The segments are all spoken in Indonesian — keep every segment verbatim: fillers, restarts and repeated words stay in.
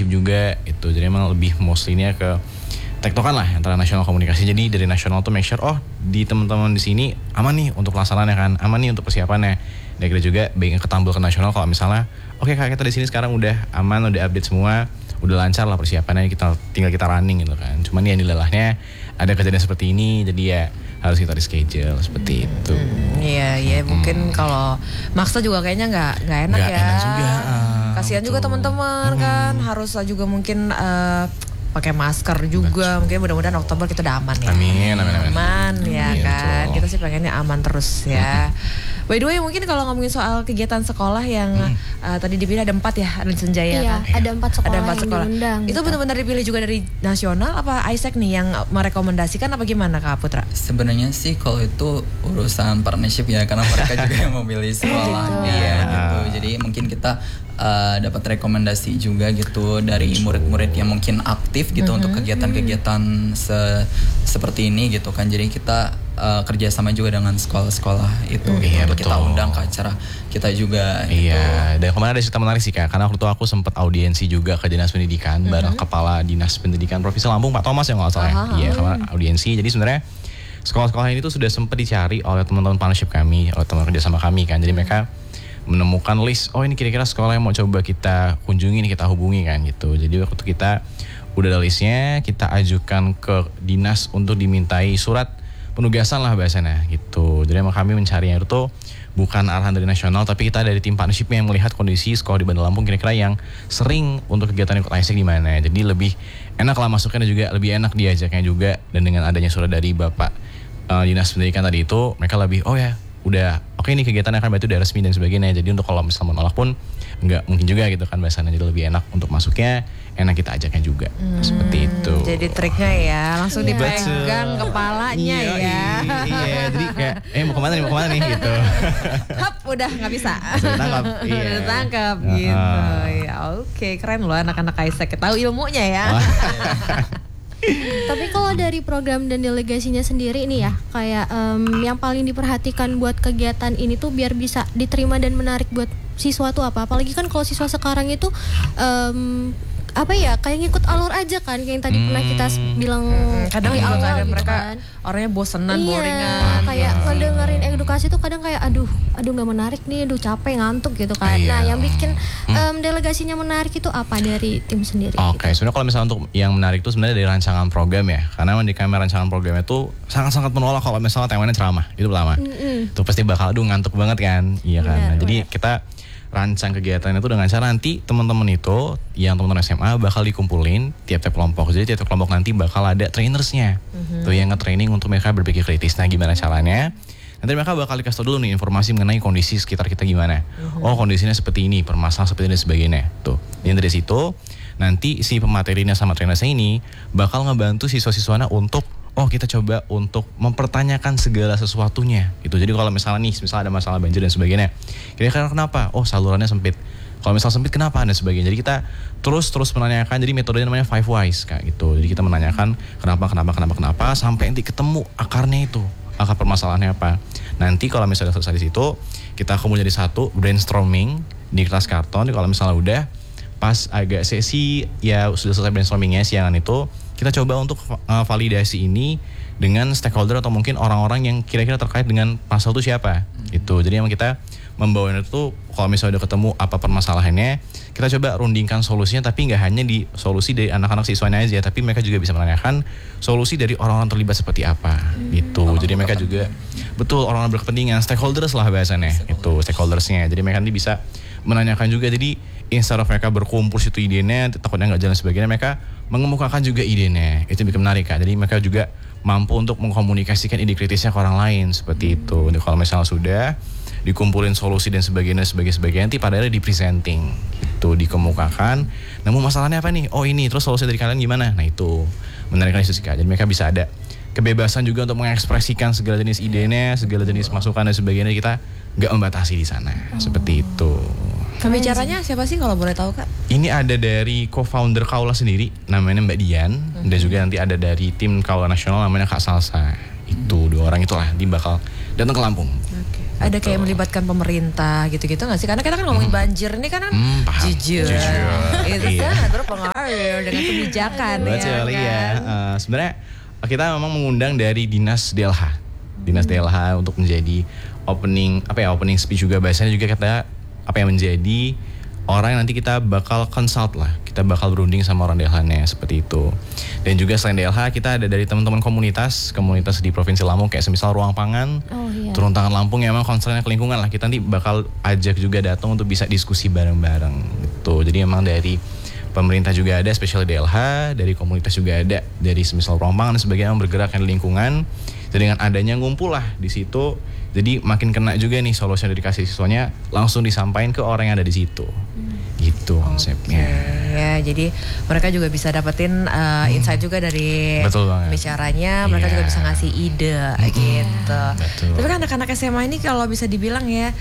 partnership juga itu. Jadi emang lebih mostly-nya ke tektokan lah antara nasional komunikasi. Jadi dari nasional tuh make sure oh di teman-teman di sini aman nih untuk pelaksanaannya kan, aman nih untuk persiapannya. Dan kita juga baik ketambul ke nasional kalau misalnya oke okay, kak kita di sini sekarang udah aman, udah update semua, udah lancar lah persiapannya, kita tinggal kita running gitu kan. Cuman ya dilelahnya ada kejadian seperti ini, jadi ya harus kita reschedule seperti itu. Hmm, iya, iya hmm. mungkin kalau maksa juga kayaknya nggak nggak enak gak ya. Enak juga. Uh, Kasihan juga teman-teman hmm. kan, harus juga mungkin uh, pakai masker juga. Betul. Mungkin mudah-mudahan Oktober kita udah aman ya. Amin, amin, amin. Aman ya amin, kan. betul. Kita sih pengennya aman terus ya. Hmm. By the way, mungkin kalau ngomongin soal kegiatan sekolah yang hmm. uh, tadi dipilih ada empat ya, ada Senjaya iya, kan? ada empat sekolah, ada empat yang sekolah. diundang. Itu gitu. Benar-benar dipilih juga dari nasional apa Isaac nih yang merekomendasikan apa gimana Kak Putra? Sebenarnya sih kalau itu urusan partnership ya, karena mereka juga yang memilih sekolahnya iya. gitu. Jadi mungkin kita uh, dapat rekomendasi juga gitu dari murid-murid yang mungkin aktif gitu mm-hmm. untuk kegiatan-kegiatan se- seperti ini gitu kan. Jadi kita Uh, kerjasama juga dengan sekolah-sekolah itu mm, gitu, iya, untuk kita undang ke acara kita juga. Iya, gitu. Dan kemarin ada cerita menarik sih Kak, karena waktu itu aku sempat audiensi juga ke Dinas Pendidikan mm-hmm. bareng Kepala Dinas Pendidikan Provinsi Lampung Pak Thomas yang nggak salah ya. Iya, kemarin audiensi. Jadi sebenarnya sekolah-sekolah ini tuh sudah sempat dicari oleh teman-teman partnership kami, oleh teman kerjasama kami kan. Jadi mereka menemukan list, oh ini kira-kira sekolah yang mau coba kita kunjungi nih, kita hubungi kan gitu. Jadi waktu kita udah ada listnya, kita ajukan ke dinas untuk dimintai surat penugasan lah bahasanya gitu. Jadi emang kami mencarinya itu bukan arahan dari nasional, tapi kita dari tim partnership yang melihat kondisi sekolah di Bandar Lampung kira-kira yang sering untuk kegiatan ikut Isaac di mana. Jadi lebih enak lah masuknya, dan juga lebih enak diajaknya juga. Dan dengan adanya surat dari Bapak uh, Dinas Pendidikan tadi itu, mereka lebih oh ya udah oke okay, ini kegiatan akan berarti udah resmi dan sebagainya. Jadi untuk kalau misalnya menolak pun nggak mungkin juga gitu kan bahasanya. Jadi lebih enak untuk masuknya, enak kita ajaknya juga hmm, seperti itu. Jadi triknya ya langsung yeah. dipegang kepalanya iya, ya. Iya, iya, jadi kayak eh mau kemana nih mau kemana nih gitu. Hap udah nggak bisa. Sudah tangkap. Iya. Sudah tangkap uh-huh. gitu. Ya, oke okay. Keren loh anak-anak Isaac tahu ilmunya ya. Tapi kalau dari program dan delegasinya sendiri nih ya, kayak um, yang paling diperhatikan buat kegiatan ini tuh biar bisa diterima dan menarik buat siswa tuh apa? Apalagi kan kalau siswa sekarang itu um, apa ya kayak ngikut alur aja kan, kayak yang tadi hmm. pernah kita bilang hmm, kadang di juga awal kadang gitu mereka kan. Orangnya bosenan, iya, boringan. Kayak ngedengerin edukasi tuh kadang kayak aduh, aduh nggak menarik nih, aduh capek ngantuk gitu kan. Iya. Nah yang bikin um, delegasinya menarik itu apa dari tim sendiri? Oke, okay. Gitu. Sebenarnya kalau misalnya untuk yang menarik itu sebenarnya dari rancangan program ya, karena di kami rancangan programnya tuh sangat-sangat menolak kalau misalnya temanya ceramah itu pertama. Mm-hmm. Itu pasti bakal aduh ngantuk banget kan, iya kan. Benar, nah, jadi kita rancang kegiatan itu dengan cara nanti teman-teman itu yang teman-teman S M A bakal dikumpulin tiap-tiap kelompok. Jadi tiap-tiap kelompok nanti bakal ada trainersnya mm-hmm. tuh yang nge-training untuk mereka berpikir kritis. Nah gimana caranya? Nanti mereka bakal dikasih tahu dulu nih informasi mengenai kondisi sekitar kita gimana. Mm-hmm. Oh kondisinya seperti ini, permasalahan seperti ini dan sebagainya. Tuh, dan dari situ nanti si pematerinya sama trainersnya ini bakal ngebantu siswa-siswana untuk oh kita coba untuk mempertanyakan segala sesuatunya gitu. Jadi kalau misalnya nih, misalnya ada masalah banjir dan sebagainya, kira-kira kenapa? Oh salurannya sempit. Kalau misalnya sempit kenapa dan sebagainya. Jadi kita terus terus menanyakan. Jadi metodenya namanya five whys kayak gitu. Jadi kita menanyakan kenapa kenapa kenapa kenapa sampai nanti ketemu akarnya itu, akar permasalahannya apa. Nanti kalau misalnya selesai di situ, kita kumpul jadi satu brainstorming di kertas karton. Kalau misalnya udah pas agak sesi ya sudah selesai brainstormingnya siangan itu, kita coba untuk uh, validasi ini dengan stakeholder atau mungkin orang-orang yang kira-kira terkait dengan pasal itu siapa. Hmm. Itu. Jadi emang kita membawa itu kalau misalnya udah ketemu apa permasalahannya, kita coba rundingkan solusinya, tapi nggak hanya di solusi dari anak-anak siswanya aja, tapi mereka juga bisa menanyakan solusi dari orang-orang terlibat seperti apa. Hmm. Gitu. Orang Jadi mereka juga betul orang-orang berkepentingan, stakeholders lah bahasanya. Stakeholders. Itu stakeholdersnya. Jadi mereka nanti bisa menanyakan juga. Jadi instead of mereka berkumpul situ idenya, takutnya nggak jalan sebagainya, mereka mengemukakan juga idenya. Itu bikin menarik Kak. Jadi mereka juga mampu untuk mengkomunikasikan ide kritisnya ke orang lain seperti itu. Jadi kalau misalnya sudah dikumpulin solusi dan sebagainya sebagai sebagainya, nanti pada akhirnya di presenting gitu, dikemukakan. Namun masalahnya apa nih? Oh ini, terus solusi dari kalian gimana? Nah itu menarik itu sih Kak. Jadi mereka bisa ada kebebasan juga untuk mengekspresikan segala jenis idenya, segala jenis masukan dan sebagainya. Kita nggak membatasi di sana oh. seperti itu. Pembicaranya siapa sih kalau boleh tahu Kak? Ini ada dari co-founder Kaula sendiri, namanya Mbak Dian, mm-hmm. dan juga nanti ada dari tim Kaula Nasional namanya Kak Salsa. Itu dua orang itulah, dia bakal datang ke Lampung. Oke. ada kayak Betul. melibatkan pemerintah gitu-gitu nggak sih? Karena kita kan ngomongin Hmm. banjir ini kan, kan Hmm, paham. jujur, Jujur. itu Iya. sangat berpengaruh dengan kebijakan ya Betul, iya. kan. Eh, sebenarnya kita memang mengundang dari Dinas D L H. Dinas D L H untuk menjadi opening apa ya opening speech juga, bahasanya juga kita apa yang menjadi orang yang nanti kita bakal consult lah, kita bakal berunding sama orang D L H-nya seperti itu. Dan juga selain D L H kita ada dari teman-teman komunitas, komunitas di Provinsi Lampung kayak semisal Ruang Pangan, Oh iya. Turun Tangan Lampung yang memang concernnya ke lingkungan lah. Kita nanti bakal ajak juga datang untuk bisa diskusi bareng-bareng gitu. Jadi emang dari pemerintah juga ada, spesial D L H, dari komunitas juga ada, dari semisal Ruang Pangan dan sebagainya yang bergerak di lingkungan. Jadi dengan adanya ngumpul lah di situ, jadi makin kena juga nih solusi yang dikasih siswanya langsung disampaikan ke orang yang ada di situ. Gitu konsepnya. Oke, ya jadi mereka juga bisa dapetin uh, insight juga dari Betul banget. bicaranya, mereka Iya. juga bisa ngasih ide gitu. Betul. Tapi kan anak-anak S M A ini kalau bisa dibilang ya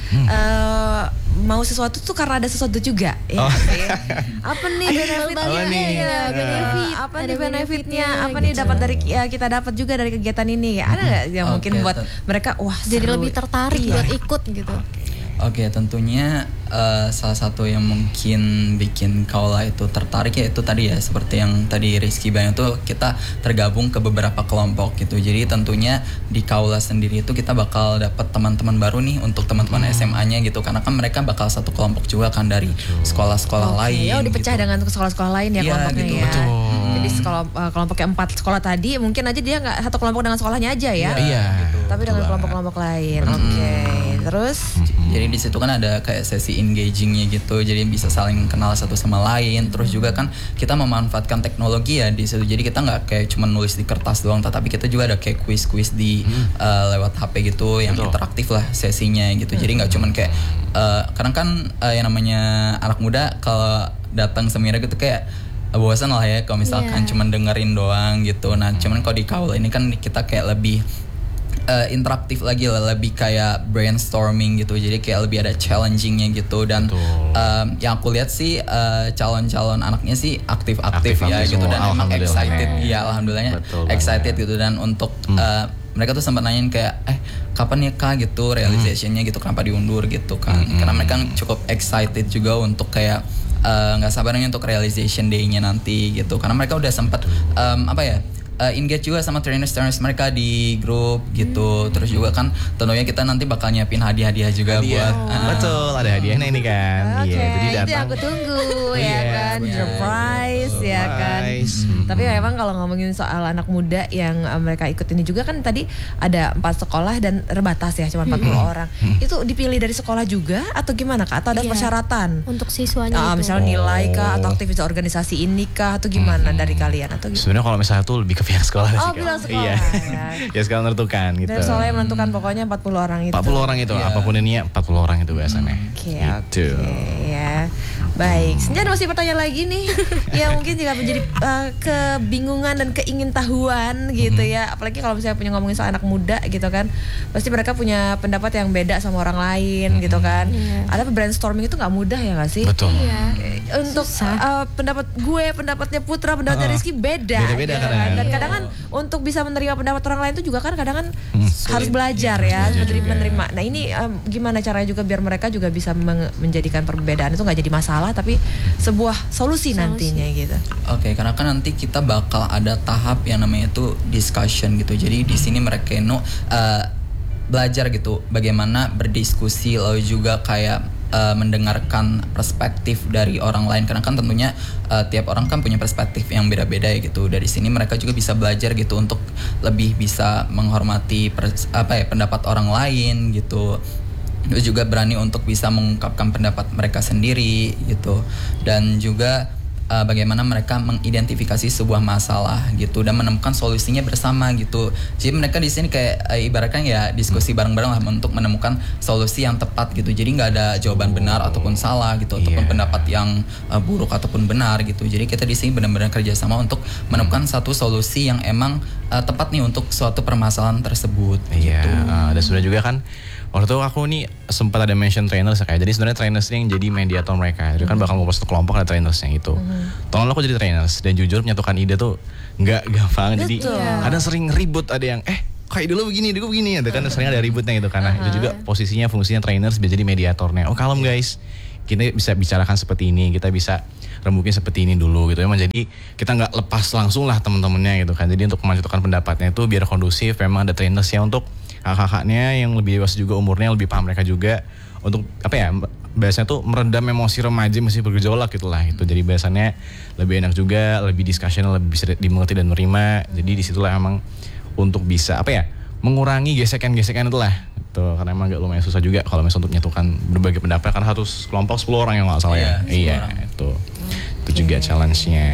uh, mau sesuatu tuh karena ada sesuatu juga, ya Oh. sih? Apa nih benefitnya? Apa nih? Ya, benefit. Apa Ada nih benefitnya? benefitnya Apa nih gitu. dapat dari ya, kita dapat juga dari kegiatan ini? Ada nggak yang Oke, mungkin buat ten- mereka wah Jadi seru. lebih tertarik Iya. buat ikut gitu. Oke, tentunya eh, salah satu yang mungkin bikin Kaula itu tertarik ya itu tadi ya seperti yang tadi Rizky bilang itu kita tergabung ke beberapa kelompok gitu. Jadi tentunya di Kaula sendiri itu kita bakal dapat teman-teman baru nih untuk teman-teman S M A-nya gitu karena kan mereka bakal satu kelompok juga kan dari sekolah-sekolah Oke, lain. oh dipecah gitu. dengan sekolah-sekolah lain ya Iya, kelompoknya gitu. ya. Betul. Jadi sekolah uh, kelompoknya empat sekolah tadi mungkin aja dia nggak satu kelompok dengan sekolahnya aja ya. Iya. Tapi dengan kelompok-kelompok lain. Oke. Terus Jadi di situ kan ada kayak sesi engagingnya gitu, jadi bisa saling kenal satu sama lain. Terus juga kan kita memanfaatkan teknologi ya di situ. Jadi kita nggak kayak cuma nulis di kertas doang, tetapi kita juga ada kayak quiz-quiz di uh, lewat H P gitu, yang Betul. interaktif lah sesinya gitu. Jadi nggak cuma kayak uh, kadang kan uh, yang namanya anak muda kalau datang seminar gitu kayak bosan lah ya kalau misalkan Iya. cuma dengerin doang gitu. Nah cuman kalau di Kaula ini kan kita kayak lebih uh, interaktif lagi lah, lebih kayak brainstorming gitu, jadi kayak lebih ada challengingnya gitu. Dan Betul. um, yang aku lihat sih uh, calon-calon anaknya sih aktif-aktif ya Aktif-aktif gitu, semua, dan emang alhamdulillah. excited ya alhamdulillahnya Betul excited banget. gitu. Dan untuk Hmm. uh, mereka tuh sempat nanyain kayak eh kapan ya kak gitu realizationnya gitu, kenapa diundur gitu kan. Hmm. Karena mereka cukup excited juga untuk kayak uh, nggak sabarnya untuk realization day-nya nanti gitu, karena mereka udah sempat um, apa ya uh, engage juga sama trainers-trainers mereka di grup gitu. Terus juga kan tentunya kita nanti bakal nyiapin hadiah-hadiah juga Hadiah. buat uh, Betul, ada hadiahnya ini kan. Oke, Iya, jadi itu yang datang. aku tunggu ya Iya, kan, betul. surprise ya kan. Surprise. Hmm. Tapi memang kalau ngomongin soal anak muda yang uh, mereka ikut ini juga kan tadi ada empat sekolah dan terbatas ya, cuma empat puluh orang. Itu dipilih dari sekolah juga atau gimana kak? Atau ada Iya. persyaratan? Untuk siswanya Ah, itu. misalnya nilai kah atau Oh. aktivitas organisasi ini kah atau gimana dari kalian atau gimana? Sebenarnya kalau misalnya tuh lebih ke pihak sekolah sih, Oh, Kak. bilang sekolah, Iya. ya. Ya sekolah menentukan gitu. Dan soalnya menentukan pokoknya empat puluh orang itu. empat puluh orang itu, Iya. apapun ini ya empat puluh orang itu biasanya. Oke, Gitu. oke ya. Baik, Senja ada masih pertanyaan lagi nih yang mungkin juga menjadi uh, kebingungan dan keingintahuan gitu ya. Apalagi kalau misalnya punya ngomongin soal anak muda gitu kan, pasti mereka punya pendapat yang beda sama orang lain gitu kan. Iya. Ada brainstorming itu nggak mudah ya nggak sih? Betul. Iya. Untuk Susah. uh, pendapat gue, pendapatnya Putra, pendapatnya Ah, Rizky beda. beda-beda gitu kadang. kan. Dan Iya. kadang kan untuk bisa menerima pendapat orang lain itu juga kan kadang kan Hmm. harus belajar ya, belajar menerima, juga. menerima. Nah ini um, gimana caranya juga biar mereka juga bisa meng- menjadikan perbedaan itu nggak jadi masalah, tapi sebuah solusi, Solusi. nantinya gitu. Oke, karena kan nanti kita bakal ada tahap yang namanya itu discussion gitu. Jadi di sini mereka no uh, belajar gitu bagaimana berdiskusi, lalu juga kayak uh, mendengarkan perspektif dari orang lain, karena kan tentunya uh, tiap orang kan punya perspektif yang beda-beda ya gitu. Dari sini mereka juga bisa belajar gitu untuk lebih bisa menghormati pers- apa ya pendapat orang lain gitu. Terus juga berani untuk bisa mengungkapkan pendapat mereka sendiri gitu. Dan juga uh, bagaimana mereka mengidentifikasi sebuah masalah gitu dan menemukan solusinya bersama gitu. Jadi mereka di sini kayak uh, ibaratkan ya diskusi bareng-bareng lah untuk menemukan solusi yang tepat gitu. Jadi nggak ada jawaban benar ataupun salah gitu, ataupun Iya. pendapat yang uh, buruk ataupun benar gitu. Jadi kita di sini benar-benar kerjasama untuk menemukan satu solusi yang emang uh, tepat nih untuk suatu permasalahan tersebut. Iya, gitu. uh, dan sudah juga kan waktu itu aku nih sempat ada mention trainers ya, kayak jadi sebenarnya trainers ini yang jadi mediator mereka. Jadi kan bakal ngumpul satu kelompok ada trainersnya itu. Tolong aku jadi trainers dan jujur menyatukan ide tuh nggak gampang. Jadi Betul. ada sering ribut, ada yang eh kayak dulu begini, dulu begini, itu kan sering ada ributnya gitu karena uh-huh. itu juga posisinya fungsinya trainers bisa jadi mediatornya. Oh kalem guys, kita bisa bicarakan seperti ini, kita bisa rembukin seperti ini dulu gitu. Memang jadi kita nggak lepas langsung lah teman-temannya gitu kan. Jadi untuk menentukan pendapatnya itu biar kondusif, memang ada trainersnya untuk kakak-kakaknya yang lebih dewasa juga umurnya, lebih paham mereka juga untuk apa ya? Biasanya tuh meredam emosi remaja masih bergejolak gitulah itu. Jadi biasanya lebih enak juga, lebih discussion, lebih bisa dimengerti dan menerima. Jadi disitulah emang untuk bisa apa ya mengurangi gesekan-gesekan itulah gitu. Karena emang agak lumayan susah juga kalau misalnya untuk menyatukan berbagai pendapat karena harus kelompok sepuluh orang yang nggak salah ya. Iya, iya itu itu juga challenge-nya.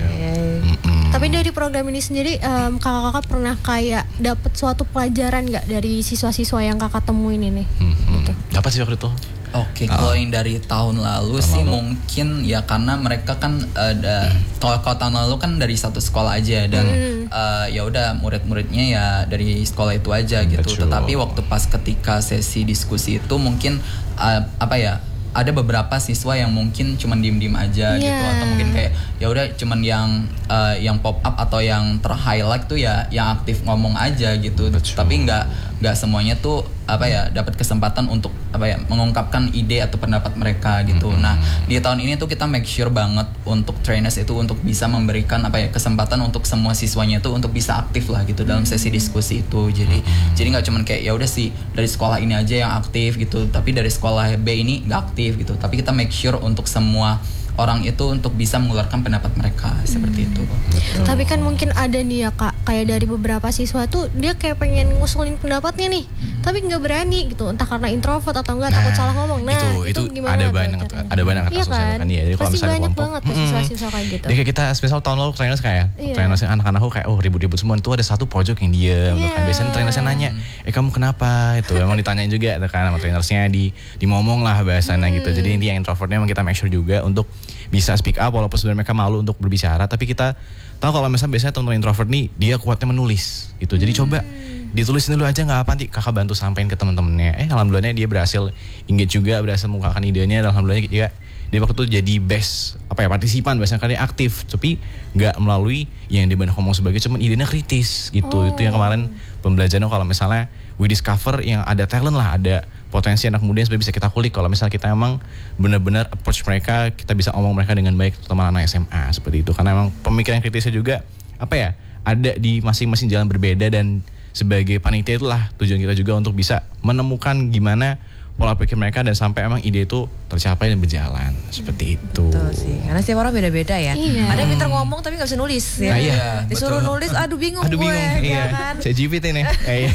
Tapi dari program ini sendiri um, kakak-kakak pernah kayak dapat suatu pelajaran nggak dari siswa-siswa yang kakak temuin ini? Hmm, gitu. Dapat sih waktu itu. Oke, okay, oh. kalau yang dari tahun lalu tahun sih lalu. Mungkin ya karena mereka kan ada hmm. kalau, kalau tahun lalu kan dari satu sekolah aja dan hmm. uh, ya udah murid-muridnya ya dari sekolah itu aja gitu. Betul. Tetapi waktu pas ketika sesi diskusi itu mungkin uh, apa ya ada beberapa siswa yang mungkin cuman diem-diem aja yeah. gitu atau mungkin kayak ya udah cuman yang uh, yang pop up atau yang ter-highlight tuh ya yang aktif ngomong aja gitu. Betul. Tapi nggak nggak semuanya tuh apa ya dapat kesempatan untuk apa ya mengungkapkan ide atau pendapat mereka gitu. Mm-hmm. Nah di tahun ini tuh kita make sure banget untuk trainers itu untuk bisa memberikan apa ya kesempatan untuk semua siswanya itu untuk bisa aktif lah gitu dalam sesi diskusi itu. Jadi mm-hmm. jadi nggak cuman kayak ya udah sih dari sekolah ini aja yang aktif gitu, tapi dari sekolah B ini nggak aktif gitu. Tapi kita make sure untuk semua orang itu untuk bisa mengeluarkan pendapat mereka hmm. seperti itu. Betul. Tapi kan mungkin ada nih ya kak, kayak dari beberapa siswa tuh dia kayak pengen ngusulin pendapatnya nih, hmm. tapi nggak berani gitu, entah karena introvert atau enggak takut nah, salah ngomong. Nah itu, itu, itu ada banyak ada banyak iya kan? Kan ya. Jadi kalau misalnya banyak kelompok, banget hmm. siswa-siswa kayak gitu. Jadi kita spesial tahun lalu trainers kayak, iya. trainers anak-anak aku kayak oh ribut-ribut semua itu ada satu pojok yang diam. Yeah. Kan biasanya trainersnya nanya, eh kamu kenapa? Itu emang ditanyain juga kan sama trainersnya di dimomong lah bahasanya hmm. gitu. Jadi intinya introvertnya emang kita make sure juga untuk bisa speak up walaupun sebenarnya mereka malu untuk berbicara, tapi kita tahu kalau misalnya biasanya teman-teman introvert nih dia kuatnya menulis gitu. Jadi hmm. coba ditulisin dulu aja nggak apa nanti kakak bantu sampein ke teman-temannya. Eh alhamdulillahnya dia berhasil engage juga, berhasil mengungkapkan idenya dan alhamdulillahnya dia dia waktu itu jadi best apa ya partisipan biasanya kali aktif, tapi nggak melalui yang dia banyak ngomong sebagai cuman idenya kritis gitu. Oh. Itu yang kemarin pembelajaran kalau misalnya we discover yang ada talent lah, ada potensi anak muda yang sebenarnya bisa kita kulik kalau misalnya kita emang benar-benar approach mereka, kita bisa ngomong mereka dengan baik, terutama anak S M A seperti itu. Karena emang pemikiran kritisnya juga apa ya ada di masing-masing jalan berbeda dan sebagai panitia itulah tujuan kita juga untuk bisa menemukan gimana pola pikir mereka dan sampai emang ide itu tercapai dan berjalan seperti itu. Betul sih, karena setiap orang beda-beda ya. Iya. Ada yang pintar ngomong tapi nggak bisa nulis. Ya. Nah, iya. Disuruh betul. nulis, aduh bingung aduh, gue. Bingung, iya. kan? Saya G P T nih.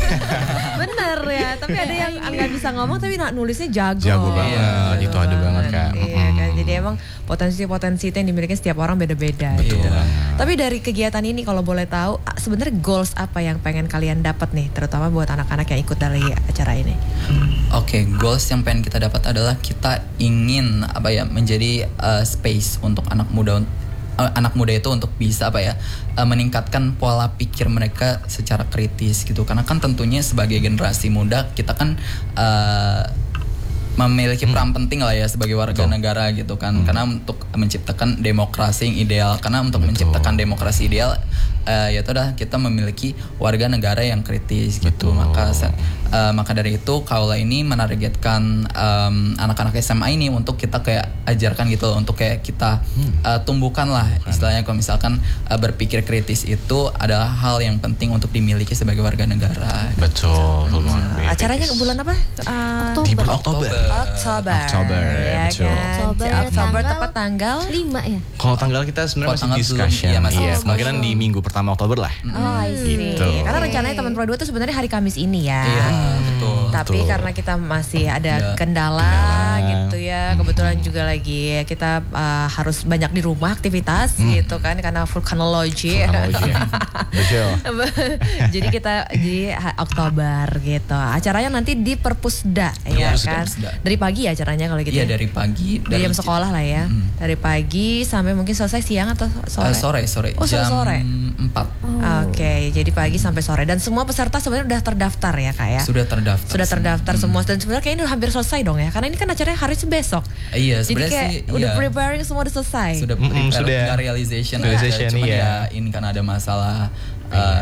Bener ya, tapi ada yang nggak bisa ngomong tapi nulisnya jago. Jago banget, iya, itu ada banget kak. Iya kan, jadi emang potensi-potensi itu yang dimiliki setiap orang beda-beda. Betul. Gitu. Tapi dari kegiatan ini kalau boleh tahu, sebenarnya goals apa yang pengen kalian dapat nih, terutama buat anak-anak yang ikut dari acara ini? Oke, okay, goals yang pengen kita dapat adalah kita ingin apa ya menjadi uh, space untuk anak muda uh, anak muda itu untuk bisa apa ya uh, meningkatkan pola pikir mereka secara kritis gitu. Karena kan tentunya sebagai generasi muda kita kan uh, memiliki peran hmm. penting lah ya sebagai warga Betul. negara gitu kan. Hmm. Karena untuk menciptakan demokrasi yang ideal, karena untuk Betul. menciptakan demokrasi ideal uh, ya itu dah kita memiliki warga negara yang kritis gitu. Betul. Maka uh, maka dari itu Kaula ini menargetkan um, anak-anak S M A ini untuk kita kayak ajarkan gitu loh, untuk kayak kita hmm. uh, tumbuhkan lah istilahnya kalau misalkan uh, berpikir kritis itu adalah hal yang penting untuk dimiliki sebagai warga negara. Betul. Gitu. Hmm. Acaranya bulan apa? Uh, Di bulan Oktober. Oktober. Oktober, ya betul. Kan? Oktober, Oktober tepat tanggal lima ya. Kalau tanggal kita sebenarnya masih discussion. Iya, masih iya, discussion. kemungkinan di minggu pertama Oktober lah. Oh, I see. Gitu. Karena rencananya Teman Pro dua itu sebenarnya hari Kamis ini ya. Iya, betul. Tapi betul. karena kita masih ada ya. kendala, kendala gitu ya. Kebetulan juga lagi kita uh, harus banyak di rumah aktivitas hmm. gitu kan karena vulkanologi. Vulkanologi. Betul. Jadi kita di Oktober gitu. Acaranya nanti di Perpusda ya, ya kan. Perpusda. Dari pagi ya acaranya kalau gitu. Iya, dari pagi. Dari jam sekolah lah ya. Hmm. Dari pagi sampai mungkin selesai siang atau sore? Uh, sore, sore. Oh, jam sore. empat. Oh. Oke, okay, jadi pagi sampai sore dan semua peserta sebenarnya udah terdaftar ya Kak ya? Sudah terdaftar. Sudah terdaftar semua, semua. Dan sebenarnya kayaknya udah hampir selesai dong ya. Karena ini kan acaranya hari besok. Iya, jadi kayak sih, udah iya. preparing semua udah selesai. Sudah prepare, mm, sudah realization, realization ada. Cuman iya. ya ini kan ada masalah uh,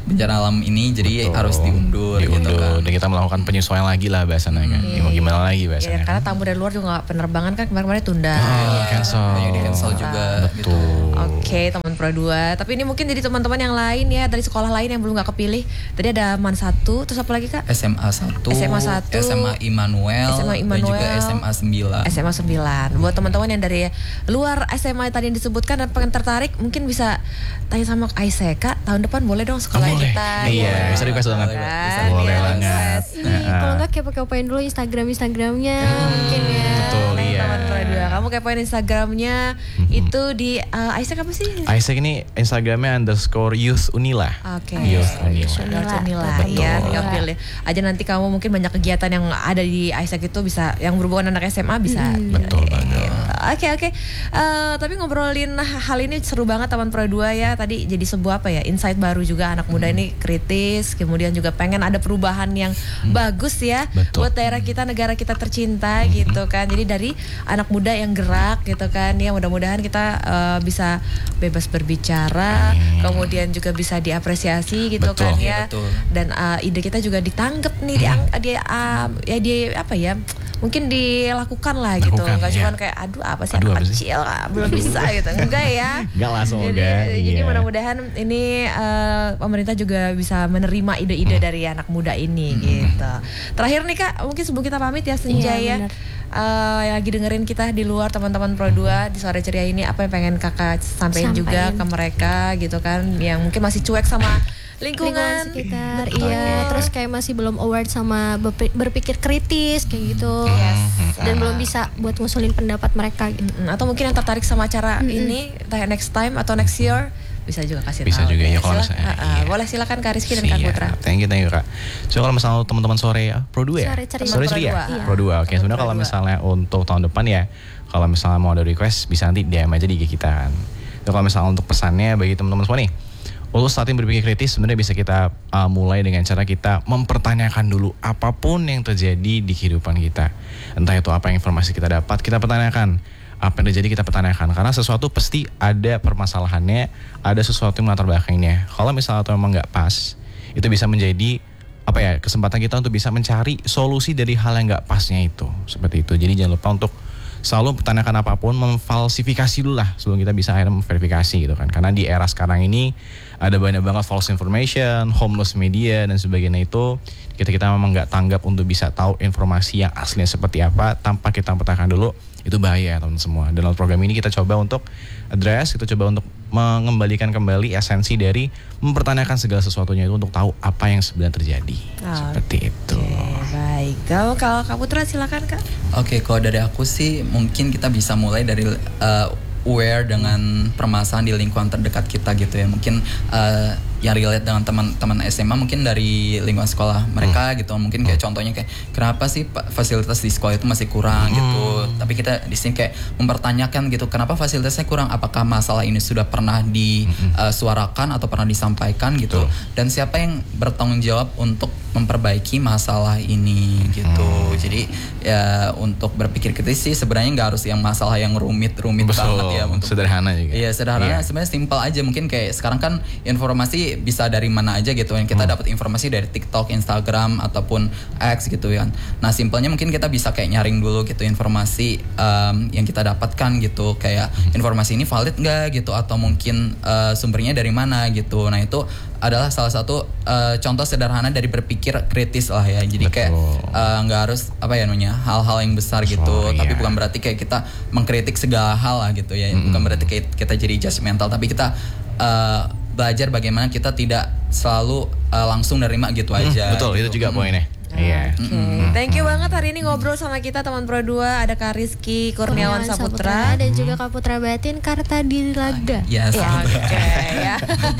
bencana alam ini, jadi Betul. harus diundur, diundur gitu kan. dan kita melakukan penyesuaian lagi lah bahasanya kan. Hmm. Ya, mau gimana lagi Ya, bahasanya. karena tamu dari luar juga nggak penerbangan kan kemarin-kemarin tunda. Oh, cancel. Banyak di cancel juga gitu. Betul. Oke, teman Pro dua. Tapi ini mungkin jadi teman-teman yang lain ya dari sekolah lain yang belum nggak kepilih. Tadi ada Man satu, terus apa lagi Kak? S M A satu, S M A satu, S M A Immanuel, S M A dan Immanuel, juga S M A sembilan. S M A sembilan. Buat teman-teman yang dari luar S M A tadi yang disebutkan dan pengen tertarik, mungkin bisa tanya sama Aisyah, Kak. Tahun depan boleh dong sekolah Oh, boleh. kita. Iya, Boleh. bisa request banget. Kan? Bisa, boleh Iya, banget. request. Ini Nah, kalau nggak kepo-kepoin dulu Instagram Instagramnya mungkin ya. Betul, Nah, iya. teman Pro dua. Kamu kepoin Instagramnya itu di uh, Aisyah apa sih? Isaac ini Instagramnya underscore youth unila. Oke. Youth unila. Youth Unila, Betul. ya, tinggal pilih aja nanti kamu mungkin banyak kegiatan yang ada di Isaac itu bisa yang berhubungan anak S M A bisa. Betul pilih. banget. Oke oke. Eh, tapi ngobrolin hal ini seru banget teman Pro dua ya. Tadi jadi sebuah apa ya? Insight baru juga anak muda ini kritis, kemudian juga pengen ada perubahan yang bagus ya Betul. buat daerah kita, negara kita tercinta gitu kan. Jadi dari anak muda yang gerak gitu kan ya, mudah-mudahan kita eh, bisa bebas berbicara, Amin. kemudian juga bisa diapresiasi gitu Betul. kan Iya, ya. betul. Dan uh, ide kita juga ditangkap nih, diang- dia uh, ya dia apa ya? Mungkin dilakukan lah gitu. Lakukan, Enggak iya. cuman kayak aduh apa sih Aduh, anak apa sih? kecil ah, belum bisa gitu. Enggak ya. Enggak lah, semoga. Jadi, jadi Iya. mudah-mudahan ini uh, pemerintah juga bisa menerima ide-ide dari anak muda ini gitu. Terakhir nih Kak, mungkin sebelum kita pamit ya Senja Iya, ya. benar. Uh, yang lagi dengerin kita di luar teman-teman Pro dua di sore ceria ini, apa yang pengen Kakak sampaikan juga Sampaikan. ke mereka gitu kan, yang mungkin masih cuek sama lingkungan, lingkungan sekitar, Betul. iya, terus kayak masih belum aware sama bepi- berpikir kritis kayak gitu, Yes. dan belum bisa buat ngusulin pendapat mereka gitu. Mm, atau mungkin yang tertarik sama acara ini entah next time atau next year bisa juga kasih Bisa tahu. juga ya kalau Sila- misalnya, Ah, ah, iya. boleh silakan Kak Rizky dan Kak Siap. Putra. Thank you, thank you Kak. So kalau misalnya teman-teman sore ya, Pro dua ya? Sore ceria. Sore Pro ceria? dua. Iya. Pro dua, oke. Teman Sebenarnya Pro kalau dua. misalnya untuk tahun depan ya, kalau misalnya mau ada request bisa nanti D M aja di I G kita kan. Dan kalau misalnya untuk pesannya bagi teman-teman semua nih, untuk saat ini berpikir kritis sebenarnya bisa kita uh, mulai dengan cara kita mempertanyakan dulu apapun yang terjadi di kehidupan kita. Entah itu apa yang informasi kita dapat, kita pertanyakan. Apa yang terjadi kita pertanyakan, karena sesuatu pasti ada permasalahannya, ada sesuatu yang melatar belakangnya. Kalau misalnya itu memang nggak pas, itu bisa menjadi apa ya, kesempatan kita untuk bisa mencari solusi dari hal yang nggak pasnya itu, seperti itu. Jadi jangan lupa untuk selalu pertanyakan apapun, memfalsifikasi dulu lah sebelum kita bisa akhirnya memverifikasi gitu kan. Karena di era sekarang ini ada banyak banget false information, homeless media dan sebagainya, itu kita kita memang nggak tanggap untuk bisa tahu informasi yang aslinya seperti apa tanpa kita pertanyakan dulu. Itu bahaya teman semua. Dalam program ini kita coba untuk address, kita coba untuk mengembalikan kembali esensi dari mempertanyakan segala sesuatunya itu untuk tahu apa yang sebenarnya terjadi. Oh, Seperti itu. Oke, baik. Kalau kalau Kak Putra silakan Kak. Oke, kalau dari aku sih mungkin kita bisa mulai dari uh, aware dengan permasalahan di lingkungan terdekat kita gitu ya. Mungkin uh, yang relate dengan teman-teman S M A mungkin dari lingkungan sekolah mereka gitu. Mungkin kayak contohnya kayak kenapa sih Pak, fasilitas di sekolah itu masih kurang gitu. Tapi kita di sini kayak mempertanyakan gitu, kenapa fasilitasnya kurang? Apakah masalah ini sudah pernah disuarakan atau pernah disampaikan gitu? Betul. Dan siapa yang bertanggung jawab untuk memperbaiki masalah ini gitu. Jadi ya untuk berpikir kritis sih sebenarnya nggak harus yang masalah yang rumit-rumit Betul. banget ya. Untuk Sederhana juga. Iya sederhana, Iya. sebenarnya simpel aja. Mungkin kayak sekarang kan informasi bisa dari mana aja gitu. Yang kita Hmm. dapat informasi dari TikTok, Instagram ataupun X gitu kan. Nah simpelnya mungkin kita bisa kayak nyaring dulu gitu informasi um, yang kita dapatkan gitu. Kayak informasi ini valid nggak gitu, atau mungkin uh, sumbernya dari mana gitu. Nah itu adalah salah satu uh, contoh sederhana dari berpikir kritis lah ya. Jadi Betul. kayak uh, nggak harus apa ya namanya hal-hal yang besar gitu. Oh, Tapi iya. bukan berarti kayak kita mengkritik segala hal lah gitu ya. Bukan berarti kayak kita jadi judgmental, tapi kita uh, belajar bagaimana kita tidak selalu uh, langsung nerima gitu aja. Betul, gitu. itu juga Mm. poinnya. Iya. Oke, thank you banget hari ini ngobrol sama kita teman Pro dua. Ada Kak Rizky Kurniawan Saputra. dan juga Kak Putra Batin Karta Dilaga. Yes. Ya, oke ya.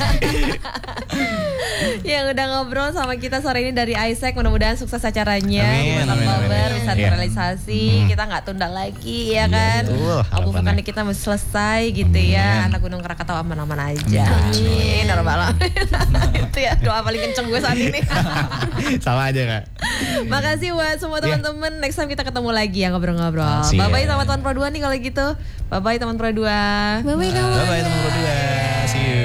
Yang udah ngobrol sama kita sore ini dari Isaac, mudah-mudahan sukses acaranya Amin, bulan amin, Oktober amin. bisa Iya. terrealisasi. Kita nggak tunda lagi ya Iya, kan. betul, Album harapannya. Vulkanik kita mesti selesai gitu ya. Anak Gunung Krakatau aman-aman aja. Amin. Ya Rabbal Alamin. Itu ya doa paling kenceng gue saat ini. Sama aja Kak. Makasih buat semua teman-teman. Next time kita ketemu lagi ya ngobrol-ngobrol. Siap. Bye bye sama teman Pro dua nih kalau gitu. Bye bye teman Pro dua. Bye bye kawan. Bye bye teman berdua. See you.